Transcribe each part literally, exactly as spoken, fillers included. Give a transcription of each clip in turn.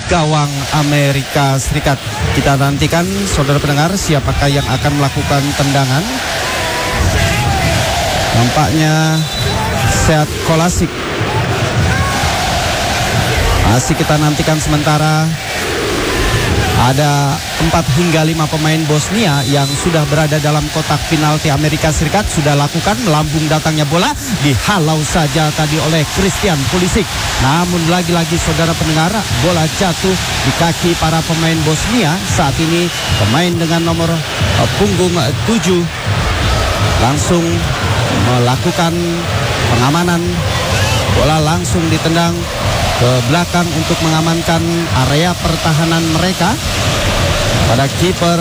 gawang Amerika Serikat. Kita nantikan saudara pendengar siapakah yang akan melakukan tendangan. Nampaknya Seat Kolasinac. Masih kita nantikan sementara. Ada empat hingga lima pemain Bosnia yang sudah berada dalam kotak penalti Amerika Serikat. Sudah lakukan melambung datangnya bola, dihalau saja tadi oleh Christian Pulisic. Namun lagi-lagi saudara pendengar, bola jatuh di kaki para pemain Bosnia. Saat ini pemain dengan nomor uh, punggung tujuh langsung melakukan pengamanan. Bola langsung ditendang ke belakang untuk mengamankan area pertahanan mereka. Pada kiper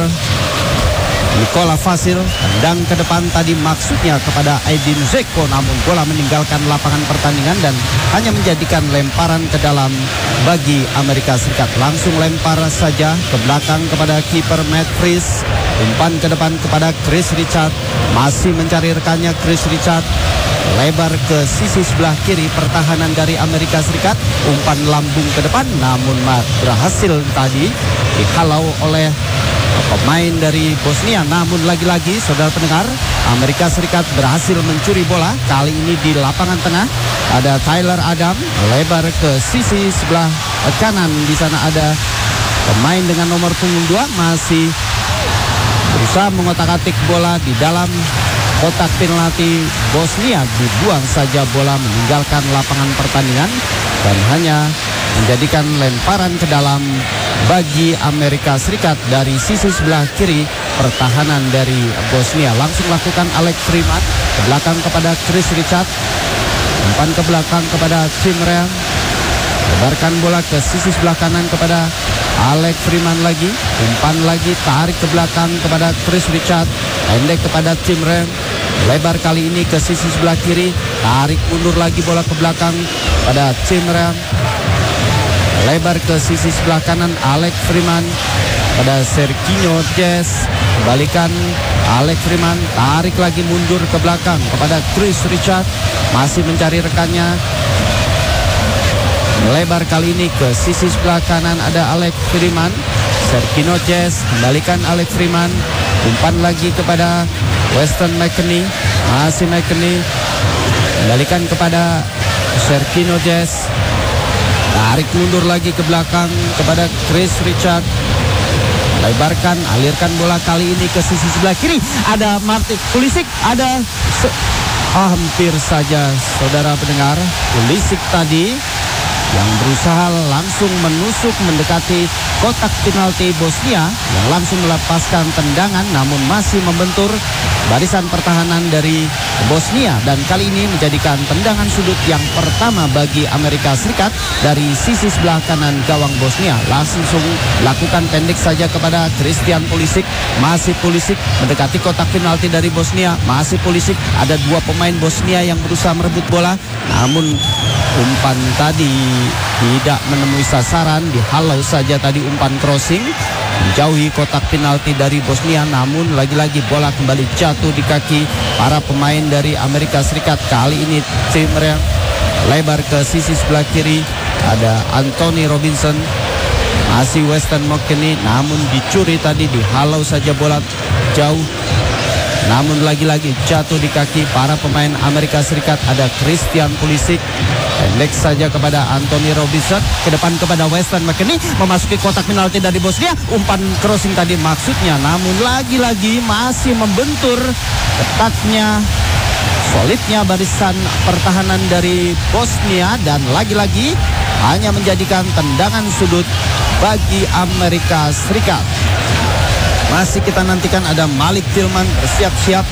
Nikola Vasil, tendang ke depan tadi maksudnya kepada Edin Dzeko, namun bola meninggalkan lapangan pertandingan dan hanya menjadikan lemparan ke dalam bagi Amerika Serikat. Langsung lempar saja ke belakang kepada kiper Matt Fries. Umpan ke depan kepada Chris Richard, masih mencari rekannya Chris Richard. Lebar ke sisi sebelah kiri pertahanan dari Amerika Serikat. Umpan lambung ke depan, namun berhasil tadi dihalau oleh pemain dari Bosnia. Namun lagi-lagi saudara pendengar, Amerika Serikat berhasil mencuri bola. Kali ini di lapangan tengah ada Tyler Adam, lebar ke sisi sebelah kanan. Di sana ada pemain dengan nomor punggung dua, masih berusaha mengotak-atik bola di dalam kotak penalti Bosnia. Dibuang saja bola, meninggalkan lapangan pertandingan dan hanya menjadikan lemparan ke dalam bagi Amerika Serikat dari sisi sebelah kiri pertahanan dari Bosnia. Langsung lakukan Alex Freeman ke belakang kepada Chris Richard. Umpan ke belakang kepada Tim Ream. Lebarkan bola ke sisi sebelah kanan kepada Alex Freeman lagi. Umpan lagi, tarik ke belakang kepada Chris Richard. Pendek kepada Tim Ream. Lebar kali ini ke sisi sebelah kiri. Tarik mundur lagi bola ke belakang pada Tim Ream. Lebar ke sisi sebelah kanan Alex Freeman pada Serginho Dest. Kembalikan Alex Freeman, tarik lagi mundur ke belakang kepada Chris Richard. Masih mencari rekannya. Lebar kali ini ke sisi sebelah kanan ada Alex Freeman. Serginho Dest, kembalikan Alex Freeman. Umpan lagi kepada Weston McKennie. Masih McKennie, kembalikan kepada Serginho Dest. Tarik mundur lagi ke belakang kepada Chris Richard. Lebarkan, alirkan bola kali ini ke sisi sebelah kiri. Ada Martin Pulisic, ada se- hampir saja saudara pendengar. Pulisic tadi yang berusaha langsung menusuk mendekati kotak penalti Bosnia, yang langsung melepaskan tendangan namun masih membentur barisan pertahanan dari Bosnia, dan kali ini menjadikan tendangan sudut yang pertama bagi Amerika Serikat dari sisi sebelah kanan gawang Bosnia. Langsung lakukan pendek saja kepada Christian Pulisic. Masih Pulisic mendekati kotak penalti dari Bosnia. Masih Pulisic, ada dua pemain Bosnia yang berusaha merebut bola, namun umpan tadi tidak menemui sasaran. Dihalau saja tadi umpan crossing menjauhi kotak penalti dari Bosnia, namun lagi-lagi bola kembali jatuh di kaki para pemain dari Amerika Serikat. Kali ini Tim Ream lebar ke sisi sebelah kiri, ada Anthony Robinson. Masih Weston McKennie, namun dicuri tadi, dihalau saja bola jauh, namun lagi-lagi jatuh di kaki para pemain Amerika Serikat. Ada Christian Pulisic, pendek saja kepada Anthony Robinson, ke depan kepada Weston McKennie, memasuki kotak penalti dari Bosnia. Umpan crossing tadi maksudnya, namun lagi-lagi masih membentur ketatnya, solidnya barisan pertahanan dari Bosnia, dan lagi-lagi hanya menjadikan tendangan sudut bagi Amerika Serikat. Masih kita nantikan ada Malik Tillman bersiap-siap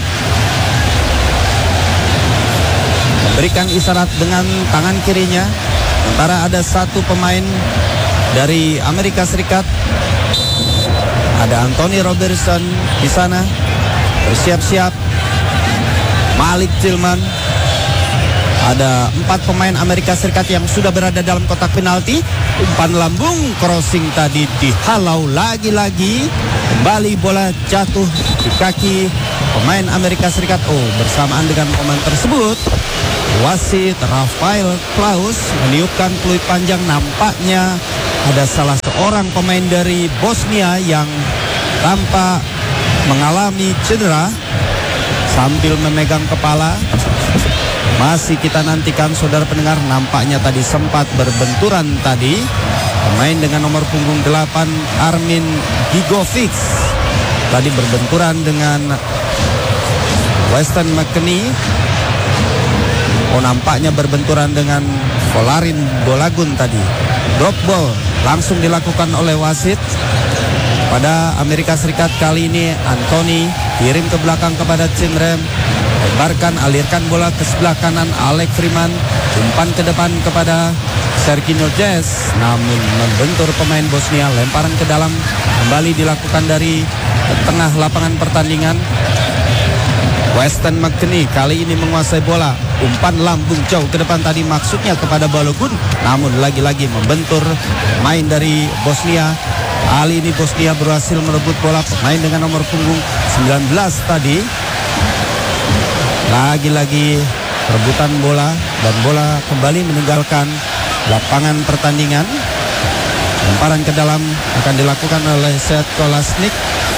memberikan isyarat dengan tangan kirinya. Sementara ada satu pemain dari Amerika Serikat, ada Anthony Robertson di sana bersiap-siap. Malik Tillman. Ada empat pemain Amerika Serikat yang sudah berada dalam kotak penalti. Umpan lambung crossing tadi dihalau lagi-lagi. Kembali bola jatuh di kaki pemain Amerika Serikat. Oh, bersamaan dengan pemain tersebut, wasit Rafael Klaus meniupkan peluit panjang. Nampaknya ada salah seorang pemain dari Bosnia yang tampak mengalami cedera sambil memegang kepala. Masih kita nantikan saudara pendengar, nampaknya tadi sempat berbenturan tadi pemain dengan nomor punggung delapan Armin Gigovic tadi berbenturan dengan Weston McKennie. Oh, nampaknya berbenturan dengan Volarin Bolagun tadi. Drop ball langsung dilakukan oleh wasit pada Amerika Serikat. Kali ini Anthony kirim ke belakang kepada Cimrem, lebarkan, alirkan bola ke sebelah kanan Alex Freeman, umpan ke depan kepada Serginho Jazz, namun membentur pemain Bosnia. Lemparan ke dalam kembali dilakukan dari tengah lapangan pertandingan. Weston McKennie kali ini menguasai bola, umpan lambung jauh ke depan tadi maksudnya kepada Balogun, namun lagi-lagi membentur main dari Bosnia. Kali ini Bosnia berhasil merebut bola, pemain dengan nomor punggung sembilan belas tadi. Lagi-lagi rebutan bola dan bola kembali meninggalkan lapangan pertandingan. Lemparan ke dalam akan dilakukan oleh Sead Kolasinac.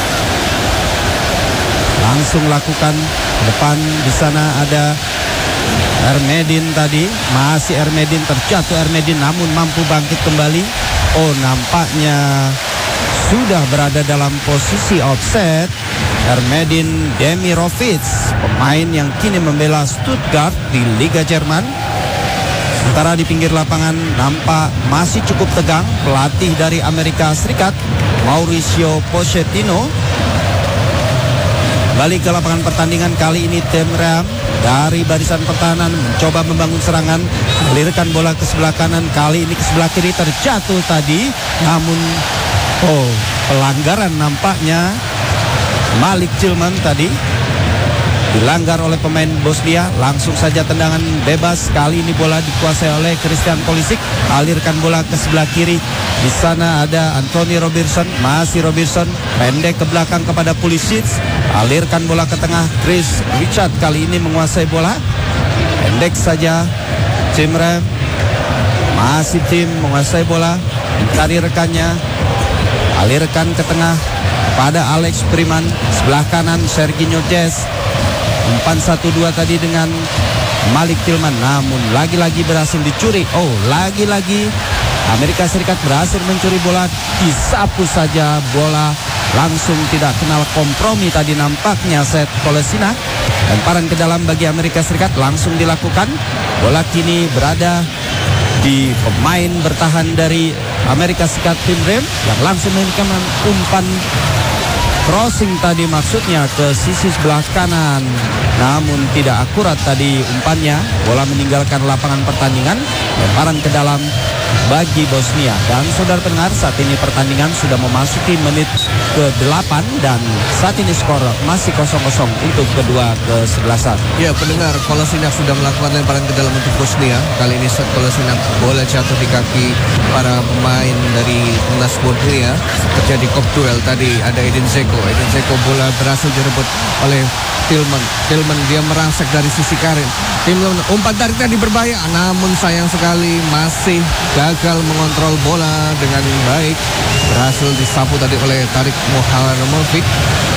Langsung lakukan ke depan, di sana ada Ermedin tadi, masih Ermedin, terjatuh Ermedin namun mampu bangkit kembali. Oh, nampaknya sudah berada dalam posisi offset Ermedin Demirovic, pemain yang kini membela Stuttgart di Liga Jerman. Sementara di pinggir lapangan nampak masih cukup tegang pelatih dari Amerika Serikat Mauricio Pochettino. Balik ke lapangan pertandingan, kali ini Tim Ram dari barisan pertahanan mencoba membangun serangan, melirkan bola ke sebelah kanan, kali ini ke sebelah kiri, terjatuh tadi, namun oh, pelanggaran nampaknya Malik Cilman tadi dilanggar oleh pemain Bosnia. Langsung saja tendangan bebas, kali ini bola dikuasai oleh Christian Pulisic, alirkan bola ke sebelah kiri. Di sana ada Anthony Robertson, masih Robertson, pendek ke belakang kepada Pulisic, alirkan bola ke tengah. Chris Richard kali ini menguasai bola, pendek saja Cimrem, masih tim menguasai bola, mencari rekannya, alirkan ke tengah pada Alex Freeman, sebelah kanan Serginho Jazz, umpan satu dua tadi dengan Malik Tilman, namun lagi-lagi berhasil dicuri. Oh, lagi-lagi Amerika Serikat berhasil mencuri bola, disapu saja bola, langsung tidak kenal kompromi tadi nampaknya Sead Kolasinac. Lemparan ke dalam bagi Amerika Serikat langsung dilakukan. Bola kini berada di pemain bertahan dari Amerika Serikat, Tim Rem, yang langsung memberikan umpan crossing tadi maksudnya ke sisi sebelah kanan, namun tidak akurat tadi umpannya. Bola meninggalkan lapangan pertandingan. Lemparan ke dalam bagi Bosnia. Dan saudara pendengar, saat ini pertandingan sudah memasuki menit ke delapan dan saat ini skor masih kosong kosong untuk kedua kesebelasan. Ya, pendengar, Kolasinac sudah melakukan lemparan ke dalam untuk Bosnia. Kali ini Sead Kolasinac, bola jatuh di kaki para pemain dari timnas Bosnia. Terjadi kop duel tadi, ada Edin Dzeko. Edin Dzeko, bola berhasil direbut oleh Tilman. Tilman dia merangsek dari sisi kanan. Tilman umpan tarik tadi berbahaya, namun sayang sekali masih gagal mengontrol bola dengan baik. Berhasil disapu tadi oleh Tarik Muharramovic.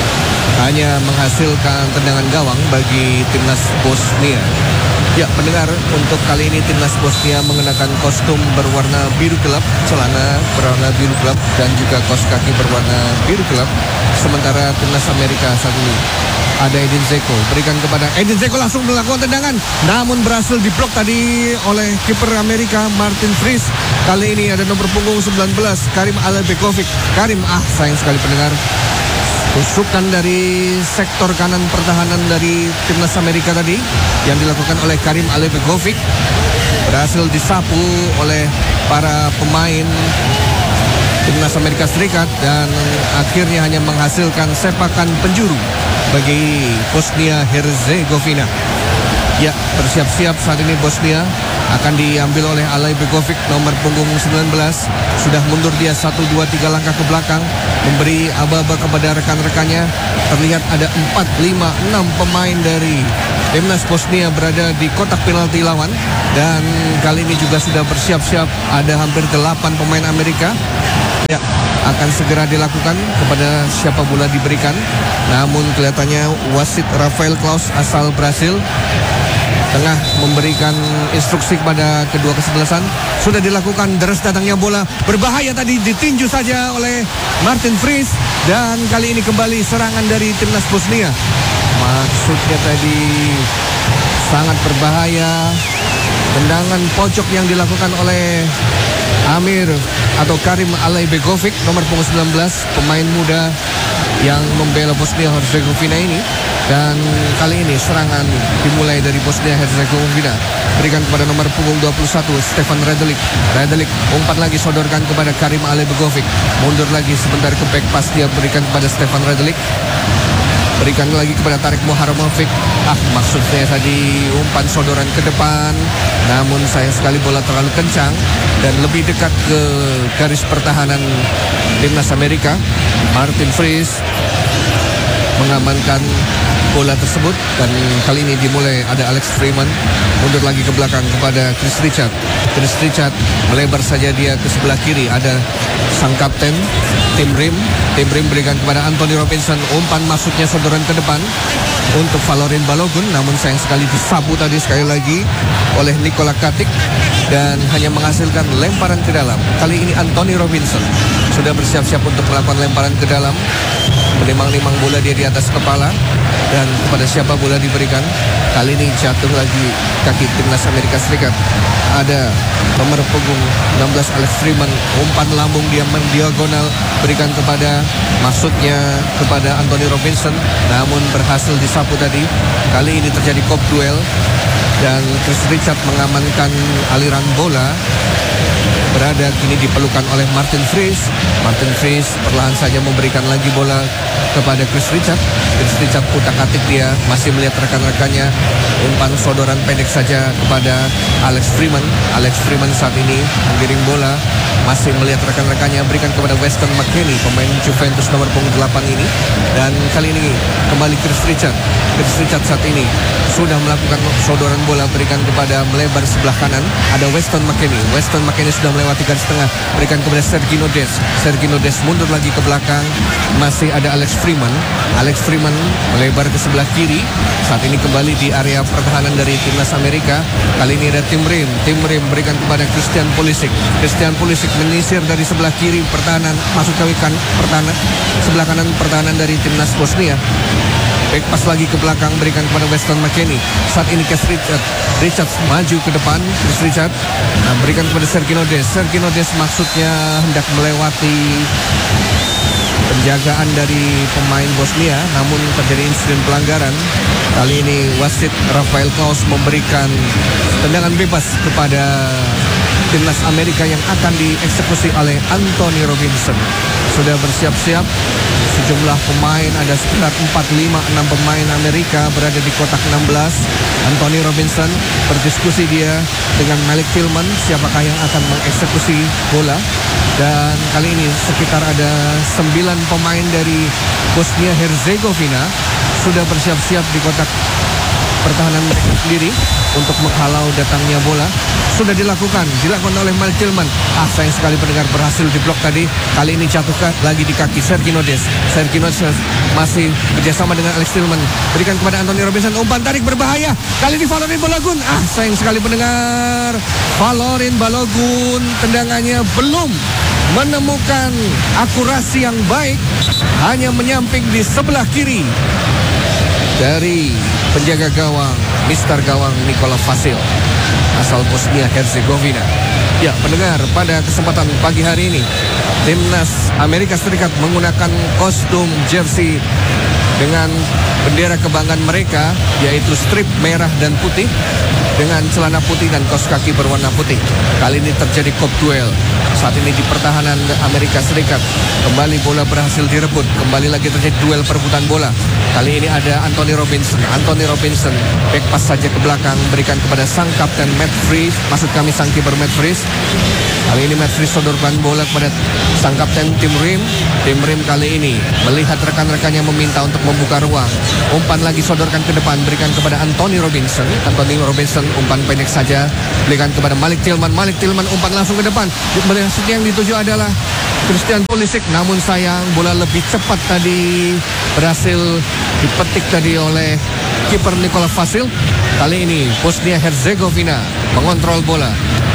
Hanya menghasilkan tendangan gawang bagi timnas Bosnia. Ya, pendengar, untuk kali ini timnas Bosnia mengenakan kostum berwarna biru gelap, celana berwarna biru gelap, dan juga kaos kaki berwarna biru gelap. Sementara timnas Amerika saat ini ada Edin Dzeko, berikan kepada Edin Dzeko, langsung melakukan tendangan, namun berhasil diblok tadi oleh kiper Amerika Martin Fries. Kali ini ada nomor punggung sembilan belas Karim Alebegovic. Karim, ah sayang sekali pendengar, tusukan dari sektor kanan pertahanan dari timnas Amerika tadi yang dilakukan oleh Karim Alebegovic berhasil disapu oleh para pemain timnas Amerika Serikat dan akhirnya hanya menghasilkan sepakan penjuru bagi Bosnia Herzegovina. Ya, bersiap-siap saat ini Bosnia akan diambil oleh Alej Begovic, nomor punggung sembilan belas. Sudah mundur dia satu, dua, tiga langkah ke belakang, memberi aba-aba kepada rekan-rekannya. Terlihat ada empat, lima, enam pemain dari timnas Bosnia berada di kotak penalti lawan. Dan kali ini juga sudah bersiap-siap, ada hampir delapan pemain Amerika. Ya, akan segera dilakukan kepada siapa bola diberikan. Namun kelihatannya wasit Rafael Klaus asal Brasil tengah memberikan instruksi kepada kedua kesebelasan. Sudah dilakukan, deres datangnya bola, berbahaya tadi, ditinju saja oleh Martin Fries. Dan kali ini kembali serangan dari timnas Bosnia. Maksudnya tadi sangat berbahaya. Tendangan pojok yang dilakukan oleh Amir atau Karim Alej Begovic, nomor punggung sembilan belas, pemain muda yang membela Bosnia Herzegovina ini. Dan kali ini serangan dimulai dari Bosnia Herzegovina, berikan kepada nomor punggung dua puluh satu Stefan Radelic. Radelic umpat lagi, sodorkan kepada Karim Alej Begovic, mundur lagi sebentar ke back pass, dia berikan kepada Stefan Radelic, berikan lagi kepada Tarik Muharamovic. Ah, maksudnya tadi umpan sodoran ke depan, namun sayang sekali bola terlalu kencang dan lebih dekat ke garis pertahanan timnas Amerika. Martin Fries mengamankan bola tersebut, dan kali ini dimulai ada Alex Freeman, mundur lagi ke belakang kepada Chris Richard. Chris Richard melebar saja dia ke sebelah kiri, ada sang kapten Tim Rim. Tim Rim berikan kepada Anthony Robinson, umpan masuknya sodoran ke depan untuk Valorin Balogun, namun sayang sekali disapu tadi sekali lagi oleh Nikola Katic dan hanya menghasilkan lemparan ke dalam. Kali ini Anthony Robinson sudah bersiap-siap untuk melakukan lemparan ke dalam, menimang-nimang bola dia di atas kepala, dan kepada siapa bola diberikan. Kali ini jatuh lagi kaki timnas Amerika Serikat. Ada nomor punggung enam belas Alex Freeman, umpan lambung dia mendiagonal, berikan kepada maksudnya kepada Anthony Robinson, namun berhasil disapu tadi. Kali ini terjadi kop duel dan Chris Richard mengamankan aliran bola. Berada kini dipelukan oleh Martin Fries. Martin Fries perlahan saja memberikan lagi bola kepada Chris Richard. Chris Richard utak-atik, dia masih melihat rekan-rekannya. Umpan sodoran pendek saja kepada Alex Freeman. Alex Freeman saat ini menggiring bola, masih melihat rekan-rekannya, berikan kepada Weston McKennie, pemain Juventus nomor punggung delapan ini. Dan kali ini kembali Chris Richard. Chris Richard saat ini sudah melakukan sodoran bola, berikan kepada melebar sebelah kanan, ada Weston McKennie. Weston McKennie sudah melewati garis tengah, berikan kepada Sergino Des. Sergino Des mundur lagi ke belakang, masih ada Alex Freeman. Alex Freeman melebar ke sebelah kiri. Saat ini kembali di area pertahanan dari timnas Amerika. Kali ini ada Tim Rim. Tim Rim berikan kepada Christian Pulisic. Christian Pulisic menyisir dari sebelah kiri pertahanan, masuk ke kan pertahanan sebelah kanan pertahanan dari timnas Bosnia. Back pass lagi ke belakang, berikan kepada Weston McKennie. Saat ini Chris Richard, Richard maju ke depan. Chris Richard nah, berikan kepada Sergino Des. Sergino Des maksudnya hendak melewati penjagaan dari pemain Bosnia, namun terjadi insiden pelanggaran. Kali ini wasit Rafael Klaus memberikan tendangan bebas kepada timnas Amerika yang akan dieksekusi oleh Anthony Robinson. Sudah bersiap-siap sejumlah pemain, ada sekitar empat, lima, enam pemain Amerika berada di kotak enam belas. Anthony Robinson berdiskusi dia dengan Malik Tillman, siapakah yang akan mengeksekusi bola. Dan kali ini sekitar ada sembilan pemain dari Bosnia Herzegovina sudah bersiap-siap di kotak pertahanan mereka sendiri untuk menghalau datangnya bola. Sudah dilakukan, dilakukan oleh Malik Tillman. Ah, sayang sekali pendengar, berhasil diblok tadi. Kali ini jatuhkan lagi di kaki Sergino Des. Sergino Des masih kerjasama dengan Alex Tillman, berikan kepada Anthony Robinson, umpan tarik berbahaya. Kali ini Valorin Balogun. Ah, sayang sekali pendengar, Valorin Balogun tendangannya belum menemukan akurasi yang baik, hanya menyamping di sebelah kiri dari penjaga gawang, Mister Gawang Nikola Vasil, asal Bosnia Herzegovina. Ya, pendengar, pada kesempatan pagi hari ini timnas Amerika Serikat menggunakan kostum jersey dengan bendera kebanggaan mereka, yaitu strip merah dan putih dengan celana putih dan kaos kaki berwarna putih. Kali ini terjadi kop duel. Saat ini di pertahanan Amerika Serikat, kembali bola berhasil direbut. Kembali lagi terjadi duel perebutan bola. Kali ini ada Anthony Robinson. Anthony Robinson back pass saja ke belakang, berikan kepada sang kapten Matt Freese. Maksud kami sang kiper Matt Freese. Kali ini Matt Freese sodorkan bola kepada sang kapten Tim Rim. Tim Rim kali ini melihat rekan-rekannya meminta untuk membuka ruang. Umpan lagi sodorkan ke depan, berikan kepada Anthony Robinson. Anthony Robinson umpan pendek saja, berikan kepada Malik Tillman. Malik Tillman umpan langsung ke depan. Yang dituju adalah Christian Pulisic, namun sayang bola lebih cepat tadi berhasil dipetik tadi oleh kiper Nikola Vasil. Kali ini Bosnia Herzegovina mengontrol bola.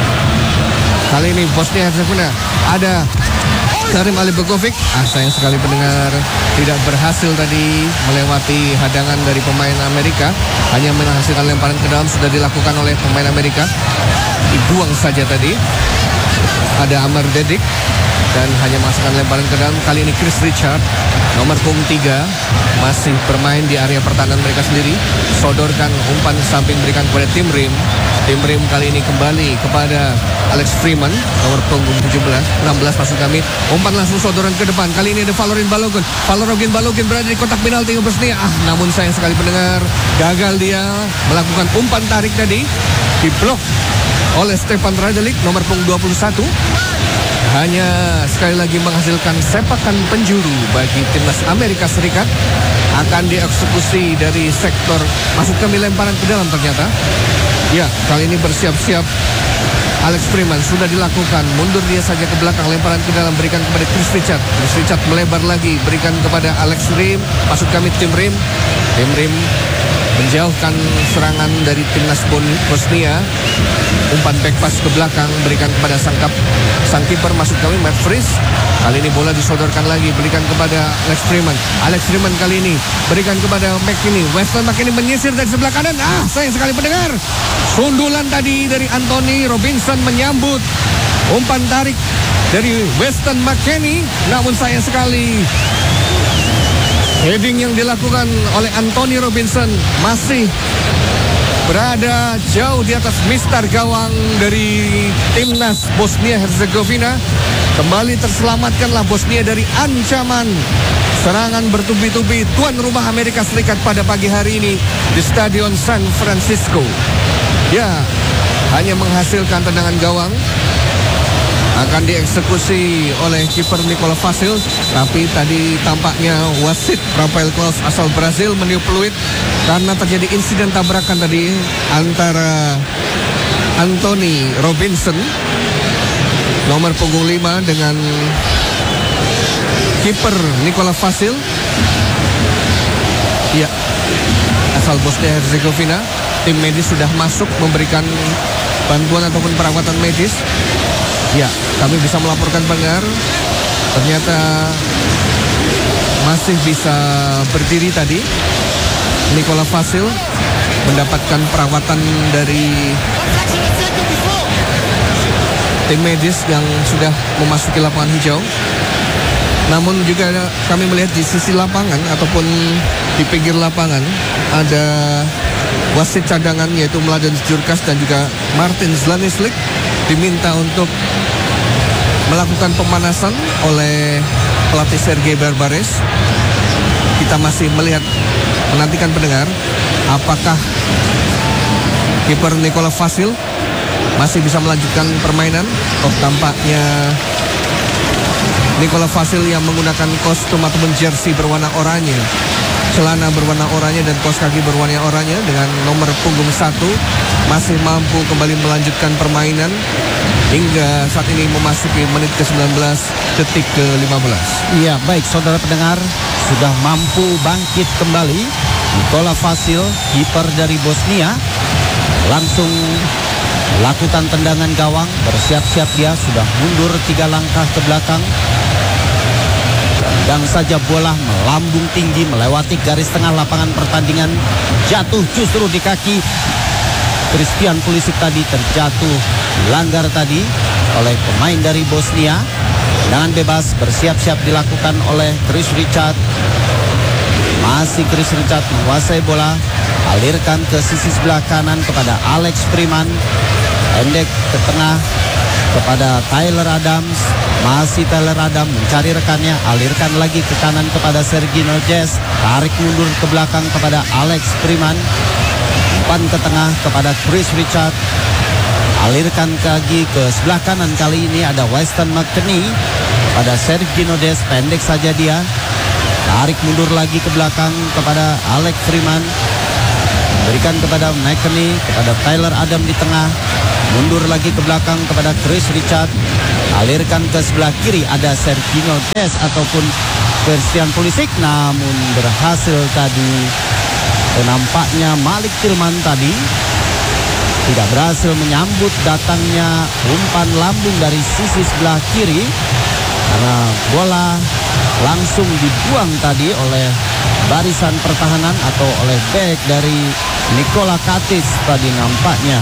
Kali ini Bosnia Herzegovina ada Karim Alibegovic. Ah, sayang sekali pendengar, tidak berhasil tadi melewati hadangan dari pemain Amerika. Hanya menghasilkan lemparan ke dalam, sudah dilakukan oleh pemain Amerika. Dibuang saja tadi. Ada Amar Dedik dan hanya menghasilkan lemparan ke dalam. Kali ini Chris Richard, nomor punggung tiga, masih bermain di area pertahanan mereka sendiri. Sodorkan umpan samping, berikan kepada Tim Rim. Tim Rim kali ini kembali kepada Alex Freeman, nomor punggung tujuh belas, enam belas maksud kami. Umpan langsung sodoran ke depan. Kali ini ada Valorin Balogun. Valorin Balogun berada di kotak penalti Bosnia. Ah, namun sayang sekali pendengar, gagal dia melakukan umpan tarik tadi. Diblok oleh Stefan Radelic, nomor punggung dua puluh satu. Hanya sekali lagi menghasilkan sepakan penjuru bagi timnas Amerika Serikat. Akan dieksekusi dari sektor, masuk kami lemparan ke dalam ternyata. Ya, kali ini bersiap-siap Alex Freeman, sudah dilakukan. Mundur dia saja ke belakang, lemparan ke dalam, berikan kepada Chris Richard. Chris Richard melebar lagi, berikan kepada Alex Rim. Masuk kami Tim Rim. Tim Rim menjauhkan serangan dari timnas Bosnia. Umpan back pass ke belakang, berikan kepada sang kap, sang kiper masuk kami Matt Freese. Kali ini bola disodorkan lagi, berikan kepada Alex Freeman. Alex Freeman kali ini berikan kepada McKinney. Weston McKinney menyisir dari sebelah kanan. Ah, sayang sekali pendengar. Sundulan tadi dari Anthony Robinson menyambut umpan tarik dari Weston McKinney. Namun sayang sekali heading yang dilakukan oleh Anthony Robinson masih berada jauh di atas mistar gawang dari timnas Bosnia Herzegovina. Kembali terselamatkanlah Bosnia dari ancaman serangan bertubi-tubi tuan rumah Amerika Serikat pada pagi hari ini di Stadion San Francisco. Ya, hanya menghasilkan tendangan gawang. Akan dieksekusi oleh kiper Nikola Vasil. Tapi tadi tampaknya wasit Rafael Claus asal Brazil meniup peluit karena terjadi insiden tabrakan tadi antara Anthony Robinson, nomor punggung lima, dengan kiper Nikola Vasil. Ya, asal Bosnia Herzegovina. Tim medis sudah masuk memberikan bantuan ataupun perawatan medis. Ya, kami bisa melaporkan pendengar, ternyata masih bisa berdiri tadi. Nikola Vasil mendapatkan perawatan dari tim medis yang sudah memasuki lapangan hijau. Namun juga kami melihat di sisi lapangan ataupun di pinggir lapangan ada wasit cadangan yaitu Mladen Djurkas dan juga Martin Zlanislik diminta untuk melakukan pemanasan oleh pelatih Sergei Barbares. Kita masih melihat, menantikan pendengar, apakah kiper Nikola Vasil masih bisa melanjutkan permainan. Oh, tampaknya Nikola Vasil yang menggunakan kostum ataupun jersey berwarna oranye, celana berwarna oranye dan kaos kaki berwarna oranye dengan nomor punggung satu masih mampu kembali melanjutkan permainan hingga saat ini memasuki menit ke sembilan belas, detik ke lima belas. Iya, baik saudara pendengar, sudah mampu bangkit kembali Nikola Vasil, kiper dari Bosnia, langsung lakukan tendangan gawang, bersiap-siap dia sudah mundur tiga langkah ke belakang. Dan saja bola melambung tinggi melewati garis tengah lapangan pertandingan, jatuh justru di kaki Christian Pulisic tadi, terjatuh, dilanggar tadi oleh pemain dari Bosnia. Tendangan bebas bersiap-siap dilakukan oleh Chris Richard. Masih Chris Richard menguasai bola. Alirkan ke sisi sebelah kanan kepada Alex Freeman. Pendek ke tengah kepada Tyler Adams. Masih Tyler Adams mencari rekannya. Alirkan lagi ke kanan kepada Sergio Nodes. Tarik mundur ke belakang kepada Alex Freeman. Umpan ke tengah kepada Chris Richard. Alirkan lagi ke sebelah kanan. Kali ini ada Weston McKennie pada Sergio Nodes. Pendek saja dia. Tarik mundur lagi ke belakang kepada Alex Freeman. Berikan kepada McKennie, kepada Tyler Adams di tengah. Mundur lagi ke belakang kepada Chris Richard. Alirkan ke sebelah kiri, ada Sergio Des ataupun Christian Pulisic. Namun berhasil tadi. Nampaknya Malik Tillman tadi tidak berhasil menyambut datangnya umpan lambung dari sisi sebelah kiri. Karena bola langsung dibuang tadi oleh barisan pertahanan atau oleh bek dari Nikola Katic tadi nampaknya.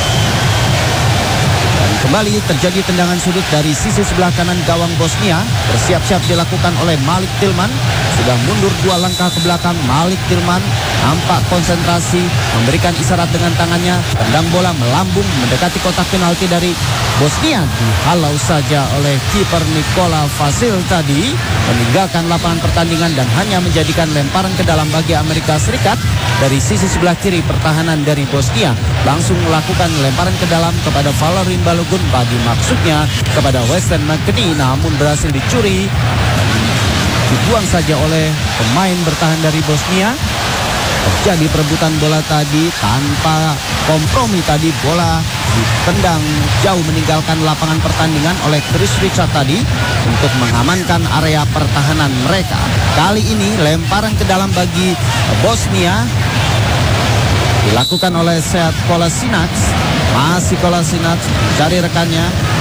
Dan kembali terjadi tendangan sudut dari sisi sebelah kanan gawang Bosnia. Bersiap-siap dilakukan oleh Malik Tillman. Sudah mundur dua langkah ke belakang. Malik Tillman nampak konsentrasi, memberikan isyarat dengan tangannya. Tendang bola melambung mendekati kotak penalti dari Bosnia. Dihalau saja oleh kiper Nikola Vasil tadi. Meninggalkan lapangan pertandingan dan hanya menjadikan lemparan ke dalam bagi Amerika Serikat. Dari sisi sebelah kiri pertahanan dari Bosnia langsung melakukan lemparan ke dalam kepada Valerin Balogun. Bagi maksudnya kepada Weston McKennie, namun berhasil dicuri. Dibuang saja oleh pemain bertahan dari Bosnia. Terjadi perebutan bola tadi tanpa kompromi tadi. Bola ditendang jauh meninggalkan lapangan pertandingan oleh Chris Richard tadi untuk mengamankan area pertahanan mereka. Kali ini lemparan ke dalam bagi Bosnia dilakukan oleh Sead Kolasinac. Masih Kolasinac cari rekannya.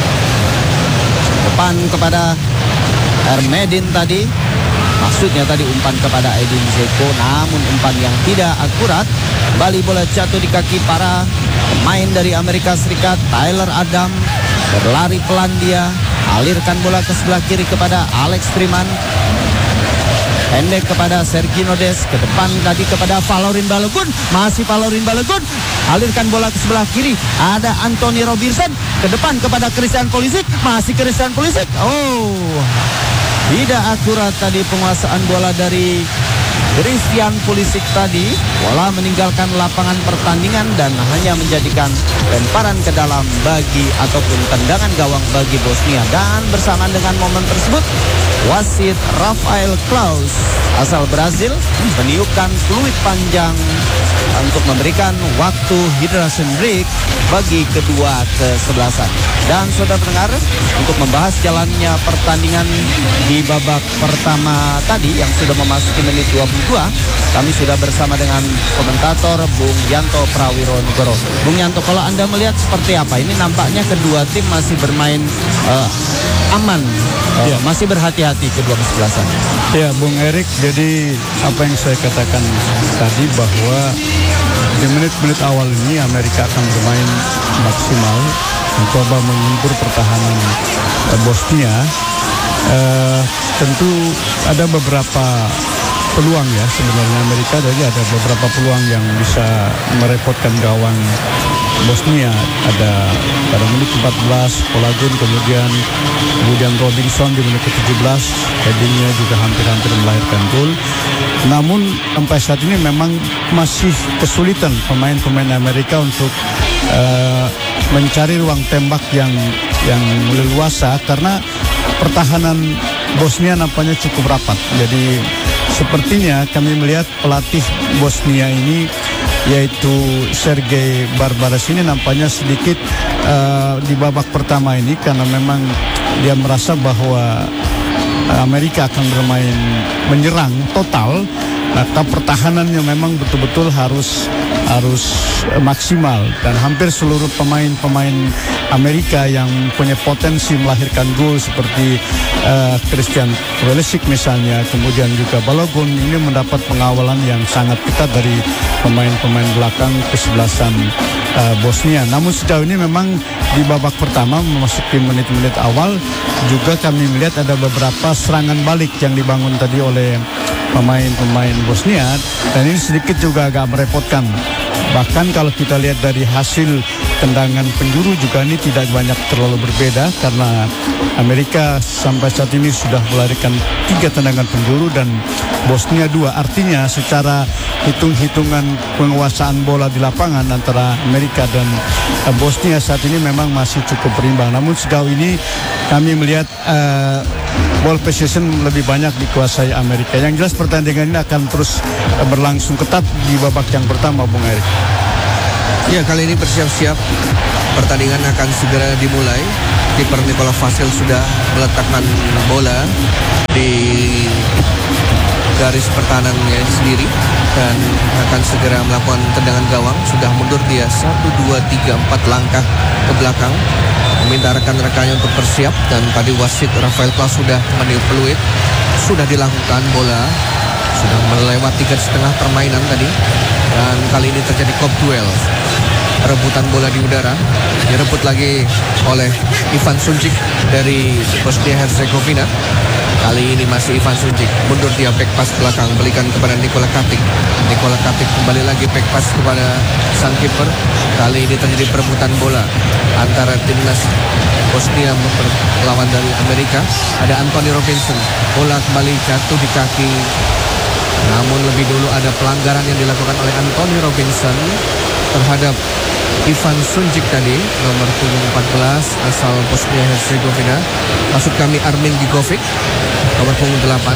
Depan kepada Ermedin tadi. Maksudnya tadi umpan kepada Edin Dzeko, namun umpan yang tidak akurat. Kembali bola jatuh di kaki para pemain dari Amerika Serikat. Tyler Adams berlari pelan dia. Alirkan bola ke sebelah kiri kepada Alex Freeman. Pendek kepada Sergio Nodes. Ke depan tadi kepada Valerin Balogun. Masih Valerin Balogun. Alirkan bola ke sebelah kiri. Ada Anthony Robertson. Ke depan kepada Christian Pulisic. Masih Christian Pulisic. Oh, tidak akurat tadi penguasaan bola dari Christian Pulisic tadi. Bola meninggalkan lapangan pertandingan dan hanya menjadikan lemparan ke dalam bagi ataupun tendangan gawang bagi Bosnia. Dan bersamaan dengan momen tersebut, wasit Rafael Klaus asal Brazil meniupkan peluit panjang untuk memberikan waktu hydration break bagi kedua kesebelasan. Dan saudara pendengar, untuk membahas jalannya pertandingan di babak pertama tadi yang sudah memasuki menit dua puluh dua, kami sudah bersama dengan komentator Bung Yanto Prawiro-Nugoro. Bung Yanto, kalau Anda melihat seperti apa? Ini nampaknya kedua tim masih bermain uh, aman, uh, ya. Masih berhati-hati kedua kesebelasan. Ya, Bung Erik, jadi apa yang saya katakan tadi bahwa di menit-menit awal ini Amerika akan bermain maksimal, mencoba mengumpul pertahanan uh, Bosnia. Uh, tentu ada beberapa peluang ya sebenarnya Amerika, jadi ada beberapa peluang yang bisa merepotkan gawang Bosnia. Ada pada menit empat belas Polagun, kemudian kemudian Robinson di menit ke tujuh belas, headingnya juga hampir-hampir melahirkan gol. Namun sampai saat ini memang masih kesulitan pemain-pemain Amerika untuk uh, mencari ruang tembak yang yang leluasa karena pertahanan Bosnia nampaknya cukup rapat. Jadi sepertinya kami melihat pelatih Bosnia ini yaitu Sergej Barbaras ini nampaknya sedikit uh, di babak pertama ini karena memang dia merasa bahwa Amerika akan bermain menyerang total. Maka pertahanannya memang betul-betul harus harus maksimal, dan hampir seluruh pemain-pemain Amerika yang punya potensi melahirkan gol seperti uh, Christian Pulisic misalnya, kemudian juga Balogun, ini mendapat pengawalan yang sangat ketat dari pemain-pemain belakang kesebelasan uh, Bosnia. Namun sejauh ini memang di babak pertama memasuki menit-menit awal juga kami melihat ada beberapa serangan balik yang dibangun tadi oleh pemain-pemain Bosnia, dan ini sedikit juga agak merepotkan. Bahkan kalau kita lihat dari hasil tendangan penjuru juga ini tidak banyak terlalu berbeda, karena Amerika sampai saat ini sudah melarikan tiga tendangan penjuru dan Bosnia dua. Artinya secara hitung-hitungan penguasaan bola di lapangan antara Amerika dan Bosnia saat ini memang masih cukup berimbang. Namun sejauh ini kami melihat uh, ball possession lebih banyak dikuasai Amerika. Yang jelas pertandingan ini akan terus berlangsung ketat di babak yang pertama, Bung Erik. Ya, kali ini bersiap-siap, pertandingan akan segera dimulai. Kiper Nikola Vasil sudah meletakkan bola di garis pertahanannya sendiri dan akan segera melakukan tendangan gawang. Sudah mundur dia satu, dua, tiga, empat langkah ke belakang, meminta rekan-rekannya untuk bersiap, dan tadi wasit Rafael Klaus sudah meniup peluit. Sudah dilakukan, bola sudah melewati garis setengah permainan tadi, dan kali ini terjadi kop duel. Rebutan bola di udara direbut lagi oleh Ivan Sunčić dari Bosnia Herzegovina. Kali ini masih Ivan Sunčić, mundur dia, back pass belakang, berikan kepada Nikola Katic. Nikola Katic kembali lagi back pass kepada sang kiper. Kali ini terjadi perebutan bola antara timnas Bosnia melawan dari Amerika. Ada Anthony Robinson, bola kembali jatuh di kaki. Namun lebih dulu ada pelanggaran yang dilakukan oleh Anthony Robinson terhadap Ivan Sunčić tadi, nomor punggung empat belas asal Bosnia Herzegovina. Maksud kami Armin Gigovic, nomor punggung delapan,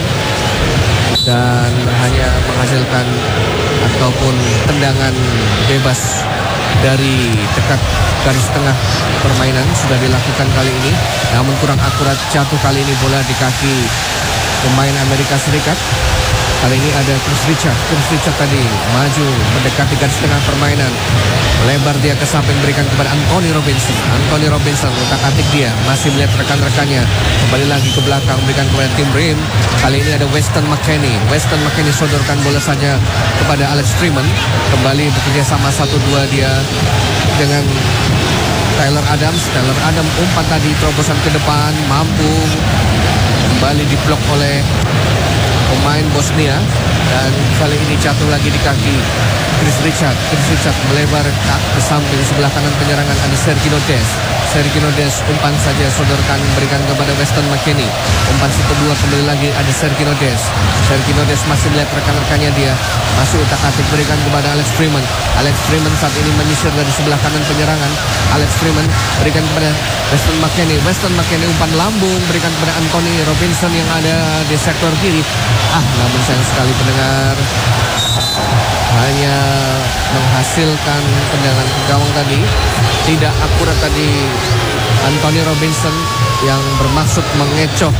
dan hanya menghasilkan ataupun tendangan bebas dari dekat garis tengah permainan sudah dilakukan kali ini. Namun kurang akurat, jatuh kali ini bola di kaki pemain Amerika Serikat. Kali ini ada Chris Richard. Chris Richard tadi maju mendekati garis tengah permainan. Lebar dia ke samping, berikan kepada Anthony Robinson. Anthony Robinson utak-atik dia, masih melihat rekan-rekannya. Kembali lagi ke belakang, berikan kepada Tim Ream. Kali ini ada Weston McKennie. Weston McKennie sodorkan bola saja kepada Alex Freeman. Kembali bekerja sama satu dua dia dengan Tyler Adams. Tyler Adams umpan tadi, terobosan ke depan, mampu kembali diblok oleh pemain Bosnia, dan kali ini jatuh lagi di kaki Chris Richard. Chris Richard melebar ke samping sebelah kanan penyerangan, ada Sergino Dest. Sergino Dest umpan saja, sodorkan, berikan kepada Weston McKennie. Umpan satu dua, kembali lagi ada Sergino Dest. Sergino Dest masih melihat rekan-rekannya, dia masih utak-atik, berikan kepada Alex Freeman. Alex Freeman saat ini menyisir dari sebelah kanan penyerangan. Alex Freeman berikan kepada Weston McKennie. Weston McKennie umpan lambung, berikan kepada Anthony Robinson yang ada di sektor kiri. Ah, namun sayang sekali pendengar, hanya menghasilkan tendangan ke gawang tadi. Tidak akurat tadi Anthony Robinson yang bermaksud mengecoh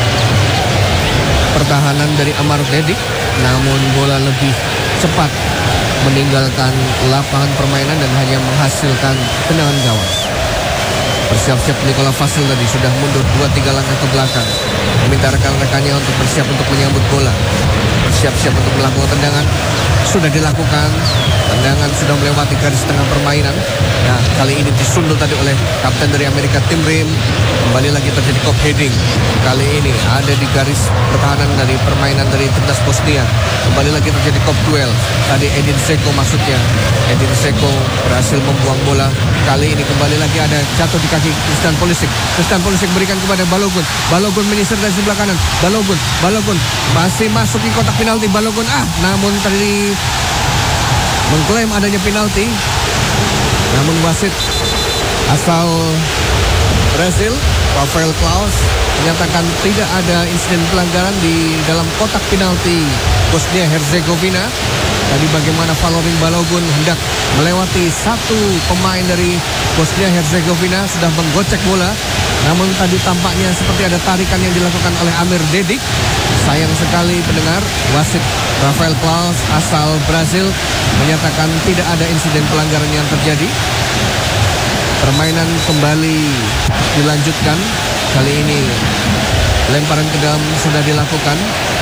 pertahanan dari Amar Dedić, namun bola lebih cepat meninggalkan lapangan permainan dan hanya menghasilkan tendangan gawang. Bersiap-siap Nikola Vasil tadi sudah mundur dua tiga langkah ke belakang, meminta rekan-rekannya untuk bersiap untuk menyambut bola. Bersiap-siap untuk melakukan tendangan. Sudah dilakukan, tendangan sudah melewati garis tengah permainan. Nah, kali ini disundul tadi oleh kapten dari Amerika, Tim Ream. Kembali lagi terjadi kop heading. Kali ini ada di garis pertahanan dari permainan dari timnas Bosnia. Kembali lagi terjadi kop duel. Tadi Edin Dzeko maksudnya. Edin Dzeko berhasil membuang bola. Kali ini kembali lagi ada jatuh di kaki Christian Pulisic. Christian Pulisic berikan kepada Balogun. Balogun menyisir dari sebelah kanan. Balogun, Balogun masih masuk di kotak penalti. Balogun ah, namun tadi mengklaim adanya penalti. Namun wasit asal Brasil, Rafael Klaus, menyatakan tidak ada insiden pelanggaran di dalam kotak penalti Bosnia Herzegovina. Tadi bagaimana Valorin Balogun hendak melewati satu pemain dari Bosnia Herzegovina, sudah menggocek bola. Namun tadi tampaknya seperti ada tarikan yang dilakukan oleh Amir Dedić Sayang sekali pendengar, wasit Rafael Claus asal Brazil menyatakan tidak ada insiden pelanggaran yang terjadi. Permainan kembali dilanjutkan. Kali ini lemparan ke dalam sudah dilakukan.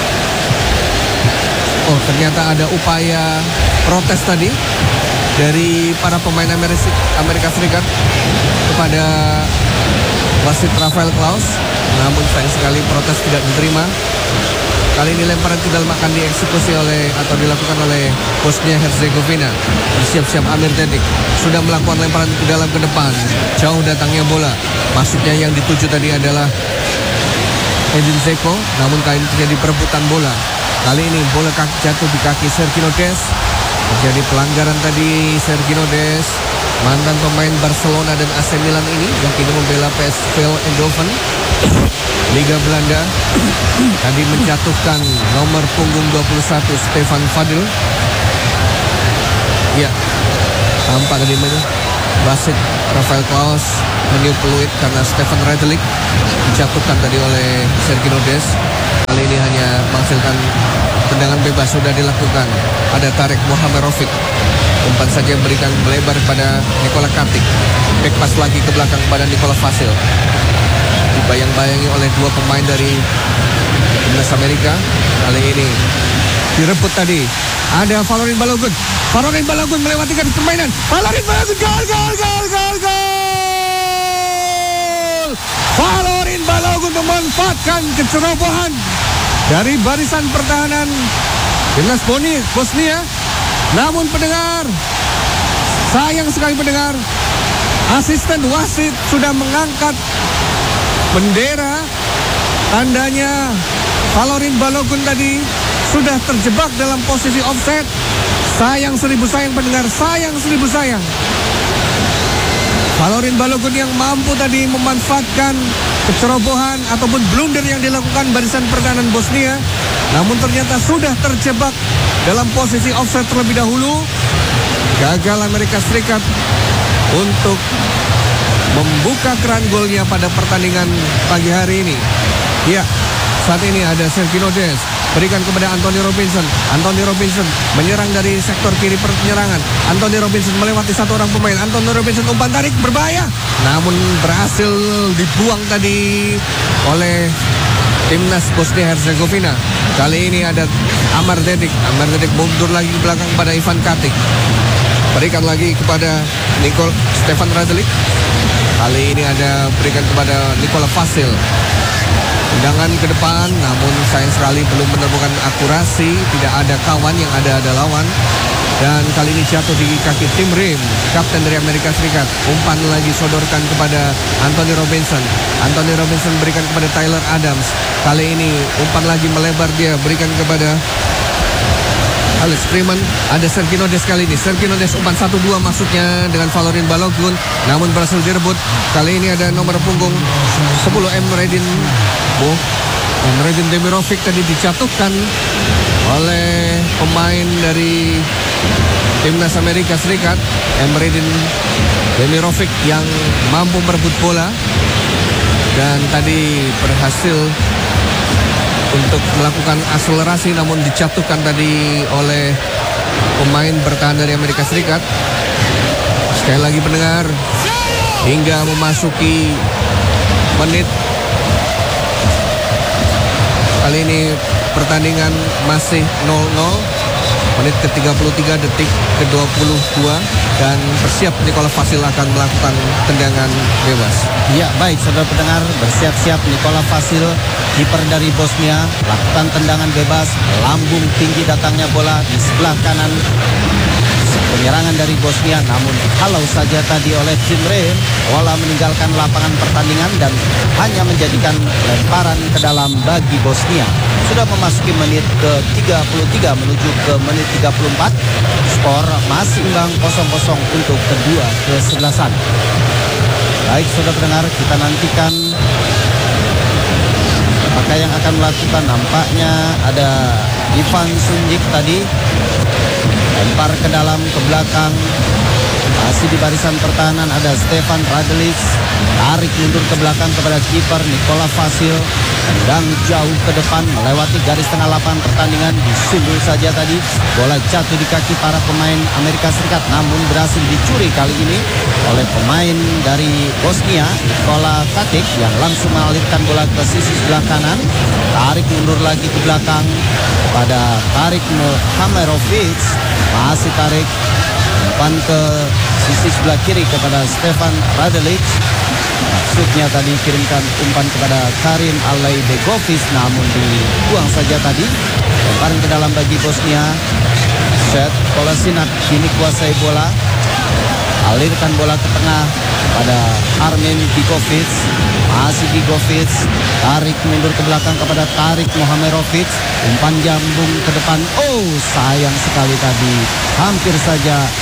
Oh, ternyata ada upaya protes tadi dari para pemain Amerika, Amerika Serikat kepada wasit Rafael Claus. Namun sayang sekali protes tidak diterima. Kali ini lemparan ke dalam akan dieksekusi oleh atau dilakukan oleh Bosnia Herzegovina. Bersiap-siap Amir Dedić sudah melakukan lemparan ke dalam ke depan. Jauh datangnya bola. Maksudnya yang dituju tadi adalah Edin Dzeko. Namun kali ini terjadi perebutan bola. Kali ini bola kaki jatuh di kaki Sergino Dest. Terjadi pelanggaran tadi Sergino Dest, mantan pemain Barcelona dan A C Milan ini yang kini membela P S V Eindhoven Liga Belanda. Tadi menjatuhkan nomor punggung dua puluh satu Stefan Fadil. Ya, tampak tadi wasit Rafael Claus meniup peluit karena Stefan Radelic dijatuhkan tadi oleh Sergino Dest. Kali ini hanya menghasilkan tendangan bebas sudah dilakukan. Ada Tarek Mohamerovic. Umpan saja berikan melebar pada Nikola Katic. Back pass lagi ke belakang pada Nikola Vasil. Dibayang-bayangi oleh dua pemain dari timnas Amerika. Kali ini direbut tadi. Ada Valorin Balogun. Valorin Balogun melewati garis permainan. Valorin Balogun gol gol gol gol gol. Valorin Balogun memanfaatkan kecerobohan dari barisan pertahanan timnas Bosnia. Namun pendengar, sayang sekali pendengar, asisten wasit sudah mengangkat bendera tandanya Valorin Balogun tadi sudah terjebak dalam posisi offset. Sayang seribu sayang pendengar, sayang seribu sayang. Valorin Balogun yang mampu tadi memanfaatkan kecerobohan ataupun blunder yang dilakukan barisan pertahanan Bosnia. Namun ternyata sudah terjebak dalam posisi offset terlebih dahulu. Gagal Amerika Serikat untuk membuka keran golnya pada pertandingan pagi hari ini. Ya, saat ini ada Sergino Dest. Berikan kepada Anthony Robinson. Anthony Robinson menyerang dari sektor kiri penyerangan. Anthony Robinson melewati satu orang pemain. Anthony Robinson umpan tarik berbahaya. Namun berhasil dibuang tadi oleh timnas Bosnia Herzegovina. Kali ini ada Amar Dedić. Amar Dedić mundur lagi ke belakang pada Ivan Katic. Berikan lagi kepada Nikol Stefan Radelic. Kali ini ada berikan kepada Nikola Vasil. Tendangan ke depan, namun sayang sekali belum menemukan akurasi. Tidak ada kawan, yang ada ada lawan. Dan kali ini jatuh di kaki Tim Rim, kapten dari Amerika Serikat. Umpan lagi sodorkan kepada Anthony Robinson. Anthony Robinson berikan kepada Tyler Adams. Kali ini umpan lagi melebar, dia berikan kepada Alex Freeman. Ada Sergino Dest kali ini. Sergino Dest umpan satu dua maksudnya dengan Valorin Balogun. Namun berhasil direbut. Kali ini ada nomor punggung sepuluh Emredin Bo. Emredin Demirovic tadi dijatuhkan oleh pemain dari timnas Amerika Serikat. Emredin Demirovic yang mampu merebut bola dan tadi berhasil untuk melakukan akselerasi, namun dijatuhkan tadi oleh pemain bertahan dari Amerika Serikat. Sekali lagi pendengar, hingga memasuki menit kali ini pertandingan masih nol nol. Menit ke tiga puluh tiga, detik ke dua puluh dua. Dan bersiap Nikola Vasil akan melakukan tendangan bebas. Ya, baik saudara pendengar, bersiap-siap Nikola Vasil, kiper dari Bosnia, lakukan tendangan bebas. Lambung tinggi datangnya bola di sebelah kanan penyerangan dari Bosnia, namun halau saja tadi oleh Tim Rim. Bola meninggalkan lapangan pertandingan dan hanya menjadikan lemparan ke dalam bagi Bosnia. Sudah memasuki menit ke tiga puluh tiga menuju ke menit tiga puluh empat. Skor masih imbang kosong kosong untuk kedua kesebelasan. Baik saudara pendengar, kita nantikan apakah yang akan melakukan. Nampaknya ada Ivan Sunjic tadi lempar ke dalam, ke belakang. Masih di barisan pertahanan ada Stefan Radelic. Tarik mundur ke belakang kepada kiper Nikola Vasil. Tendang jauh ke depan melewati garis tengah lapangan pertandingan. Disundul saja tadi. Bola jatuh di kaki para pemain Amerika Serikat, namun berhasil dicuri kali ini oleh pemain dari Bosnia, Nikola Katic, yang langsung mengalirkan bola ke sisi sebelah kanan. Tarik mundur lagi ke belakang pada Tarik Mohamerovic. Masih tarik umpan ke sisi sebelah kiri kepada Stefan Radelic. Maksudnya tadi kirimkan umpan kepada Karim Alaibegovic, namun dibuang saja tadi. Lemparan ke dalam bagi Bosnia. Set Kolasinac kini kuasai bola. Alirkan bola ke tengah pada Armin Gigovic. Masih Gigovic. Tarik mundur ke belakang kepada Tarik Mohamerovic. Umpan jambung ke depan. Oh, sayang sekali tadi. Hampir saja